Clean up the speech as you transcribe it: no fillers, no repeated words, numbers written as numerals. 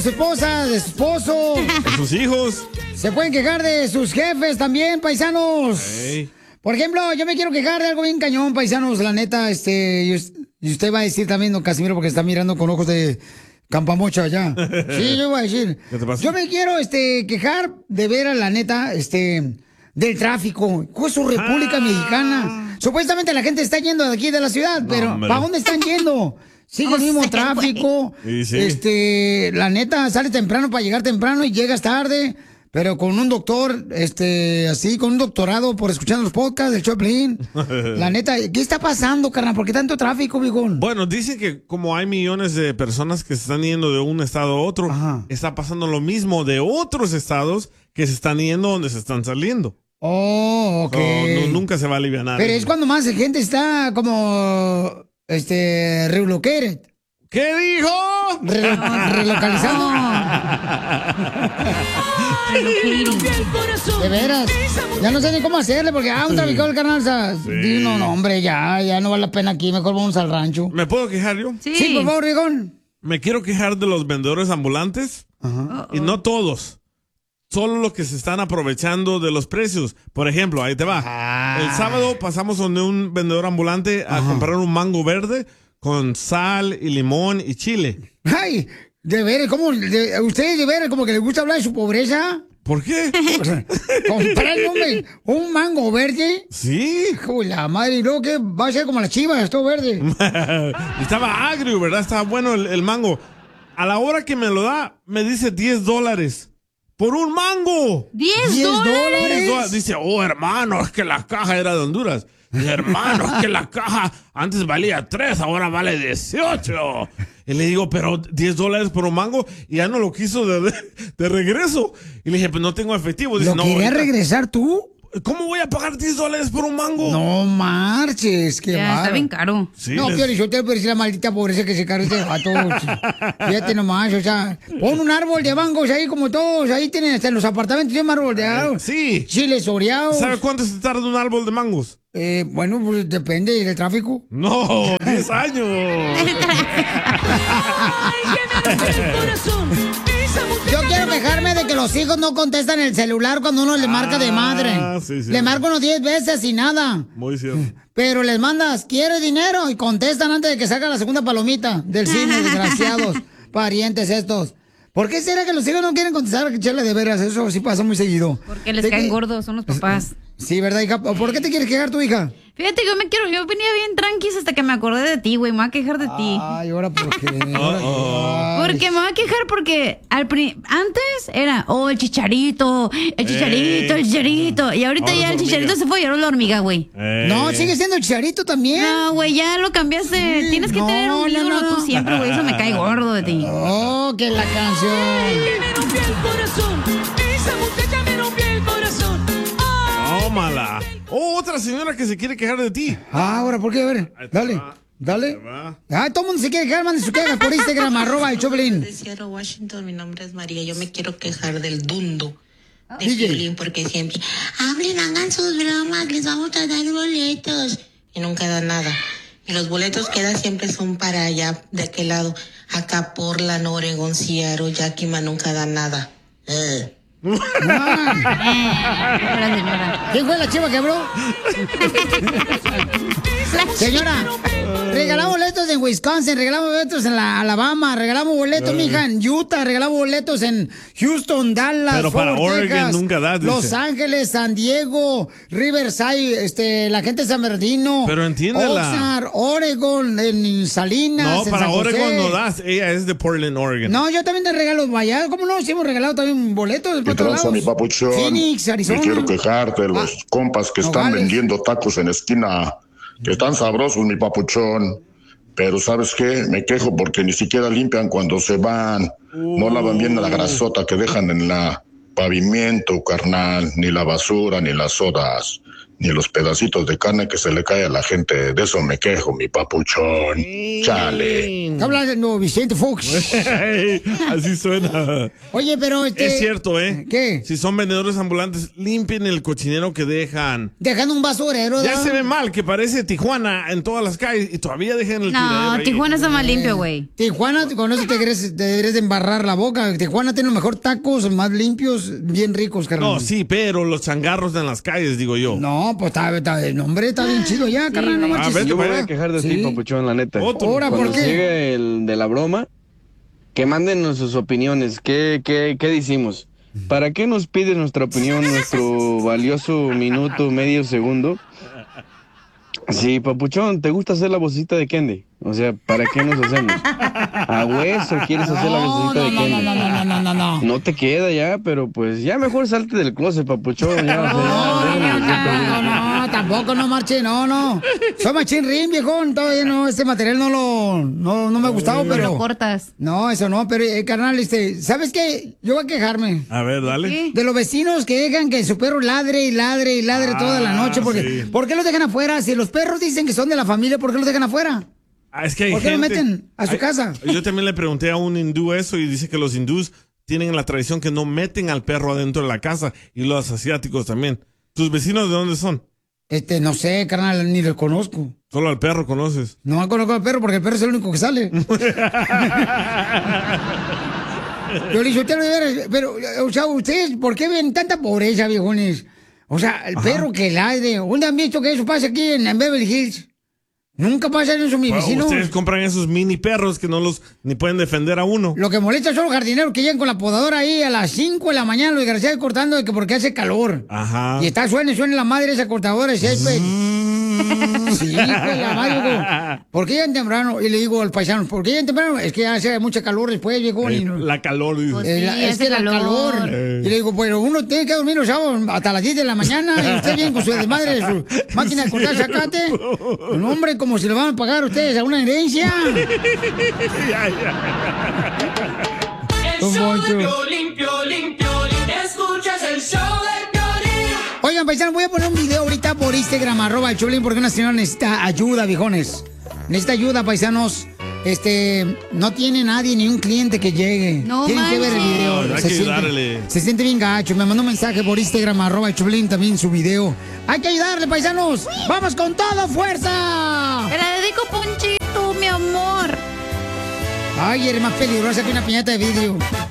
su esposa, de su esposo. De sus hijos. Se pueden quejar de sus jefes también, paisanos. Hey. Por ejemplo, yo me quiero quejar de algo bien cañón, paisanos, la neta, y usted va a decir también, don Casimiro, porque está mirando con ojos de campamocha allá. Sí, yo voy a decir. ¿Qué te pasa? Yo me quiero, quejar de ver a la neta, del tráfico. ¿Cuál es su República Mexicana? Supuestamente la gente está yendo de aquí de la ciudad, pero hombre. ¿para dónde están yendo? Sigue el mismo tráfico. Sí. La neta, sale temprano para llegar temprano y llegas tarde. Pero con un doctor, así, con un doctorado por escuchar los podcasts del Choplin. La neta, ¿qué está pasando, carnal? ¿Por qué tanto tráfico, viejón? Bueno, dicen que como hay millones de personas que se están yendo de un estado a otro, está pasando lo mismo de otros estados que se están yendo donde se están saliendo. Oh, ok. Nunca se va a aliviar. Pero es cuando más gente está como, relocated. ¿Qué dijo? Relocalizando. De veras. Ya no sé ni cómo hacerle porque, un traficador, carnal. No, hombre, ya no vale la pena aquí. Mejor vamos al rancho. ¿Me puedo quejar yo? Sí, por favor, viejón. Me quiero quejar de los vendedores ambulantes. Y no todos. Solo los que se están aprovechando de los precios. Por ejemplo, ahí te va. El sábado pasamos donde un vendedor ambulante a comprar un mango verde con sal y limón y chile. Ay, de veras, ¿ustedes de veras como que les gusta hablar de su pobreza? ¿Por qué? ¿Comprar un mango verde? Sí. Hijo de la madre, ¿y luego qué? Va a ser como las chivas, todo verde. Estaba agrio, ¿verdad? Estaba bueno el mango. A la hora que me lo da, me dice $10. ¡Por un mango! $10. Dice, hermano, es que la caja era de Honduras. Dice, hermano, es que la caja antes valía 3, ahora vale 18. Y le digo, pero $10 por un mango. Y ya no lo quiso de regreso. Y le dije, pues no tengo efectivo. Dice, ¿Lo querías regresar tú? ¿Cómo voy a pagar $10 por un mango? No marches, qué ya, está bien caro. Sí, no, Pio Lizotelo, pero es la maldita pobreza que se carga este vato. Fíjate nomás, o sea, pon un árbol de mangos ahí como todos, ahí tienen hasta en los apartamentos un árbol de mangos. Sí. Chiles oreados. ¿Sabe cuánto se tarda un árbol de mangos? Bueno, pues depende del tráfico. No, 10 años. Yo quiero quejarme de que los hijos no contestan el celular cuando uno le marca de madre. Sí. Le marca unos 10 veces y nada. Muy cierto. Pero les mandas, ¿quiere dinero? Y contestan antes de que salga la segunda palomita del cine, desgraciados, parientes estos. ¿Por qué será que los hijos no quieren contestar? Que chale, de veras, eso sí pasa muy seguido. Porque les caen gordos, son los papás. Sí, ¿verdad, hija? ¿Por qué te quieres quejar tu hija? Fíjate, yo venía bien tranquis hasta que me acordé de ti, güey, me voy a quejar de ti. Ay, ¿ahora por qué? Porque me voy a quejar porque antes era, el chicharito. Y ahorita ya el chicharito se fue y ahora la hormiga, güey. No, sigue siendo el chicharito también. No, güey, ya lo cambiaste. Tienes que tener un ídolo tú siempre, güey, eso me cae gordo de ti. Oh, que la canción. Tómala. Otra señora que se quiere quejar de ti. Ahora, ¿por qué? A ver, dale. Todo el mundo se quiere quejar, mande su queja por Instagram, @el_choplin. De Seattle, Washington, mi nombre es María. Yo me quiero quejar del dundo de DJ. Piolín porque siempre hablen, hagan sus bromas, les vamos a dar boletos. Y nunca da nada. Y los boletos que da siempre son para allá, de aquel lado. Acá Portland, Oregon, Seattle, Yakima, nunca da nada. ¿Quién fue la chiva que habló? Señora, regalamos boletos en Wisconsin, regalamos boletos en Alabama, regalamos boletos, mija, en Utah, regalamos boletos en Houston, Dallas, pero para Fort Oregon Texas, nunca das, dice. Los Ángeles, San Diego, Riverside, la gente de San Bernardino. Pero entiéndela. Oxnard, Oregon, en Salinas, No, en para San José. Oregon no das. Ella es de Portland, Oregon. No, yo también te regalo allá. ¿Cómo no? Sí hemos regalado también boletos. ¿Qué tranza, mi papuchón? Phoenix, Arizona. Me quiero quejar de los compas que están vendiendo tacos en esquina. Que están sabrosos, mi papuchón. Pero ¿sabes qué? Me quejo porque ni siquiera limpian cuando se van. No lavan bien la grasota que dejan en la pavimento, carnal. Ni la basura, ni las sodas. ni los pedacitos de carne que se le cae a la gente. De eso me quejo, mi papuchón. Chale. Está hablando Vicente Fox. Así suena. Oye, pero Es cierto, ¿eh? ¿Qué? Si son vendedores ambulantes, limpien el cochinero que dejan. Dejan un basurero. Ya se ve mal, que parece Tijuana en todas las calles y todavía dejan el tiradero ahí. Tijuana está más limpio, güey. Tijuana, con eso te deberías de embarrar la boca. Tijuana tiene los mejores tacos más limpios, bien ricos, carnal. No, sí, pero los changarros en las calles, digo yo. No, pues el hombre está bien chido ya, carnal. No marches. Yo me voy a quejar de ti, papuchón, la neta. Ahora, ¿por Cuando qué? llegue el de la broma, que manden sus opiniones. ¿Qué decimos? ¿Para qué nos pide nuestra opinión, nuestro valioso minuto, medio segundo? Sí, papuchón, ¿te gusta hacer la vocecita de Kendi? O sea, ¿para qué nos hacemos? ¿A hueso quieres hacer la vocecita de Kendi? No. No te queda ya, pero pues ya mejor salte del closet, papuchón. Ya, No, tampoco, no marche, no. Soy machín rin, viejón, todavía no, este material no me ha gustado, pero... Lo cortas. No, eso no, pero carnal, ¿sabes qué? Yo voy a quejarme. A ver, dale. De los vecinos que dejan que su perro ladre y ladre y ladre toda la noche, porque sí. ¿por qué los dejan afuera? Si los perros dicen que son de la familia, ¿por qué los dejan afuera? Es que hay ¿Por qué lo gente- meten a su casa? Yo también le pregunté a un hindú eso y dice que los hindús tienen la tradición que no meten al perro adentro de la casa y los asiáticos también. ¿Tus vecinos de dónde son? No sé, carnal, ni los conozco. Solo al perro conoces. No conozco al perro porque el perro es el único que sale. Yo le dije, pero, o sea, ¿ustedes por qué ven tanta pobreza, viejones? O sea, el perro que ladre. ¿Dónde han visto que eso pasa aquí en Beverly Hills? Nunca pasa eso, mis vecinos. Ustedes compran esos mini perros que no los ni pueden defender a uno. Lo que molesta son los jardineros que llegan con la podadora ahí a las 5 de la mañana, los desgraciados cortando de que porque hace calor. Ajá. Y está suena la madre esa cortadora de césped. Sí, pues la madre, digo, ¿por qué llegan temprano? Y le digo al paisano, ¿por qué llegan temprano? Es que hace mucha calor después, viejo. La calor, dice. Pues sí, Es hace que la calor. Y le digo, pero uno tiene que dormir los sábados hasta las 10 de la mañana y usted viene con su desmadre de su máquina de cortar zacate. Un hombre, como si le van a pagar a ustedes a una herencia. El show de Piolín, escuchas el show de Piolín. Oigan, paisanos, voy a poner un video ahorita por Instagram, @el Choplin, porque una señora necesita ayuda, viejones. Necesita ayuda, paisanos. No tiene nadie, ni un cliente que llegue. No Tienen que ver el manches. video. No, hay que ayudarle. Se siente bien gacho. Me mandó un mensaje por Instagram, @el Choplin, también su video. Hay que ayudarle, paisanos. ¡Vamos con todo, fuerza! Te la dedico, Ponchito, mi amor. Ay, eres más peligrosa que una piñata de vidrio.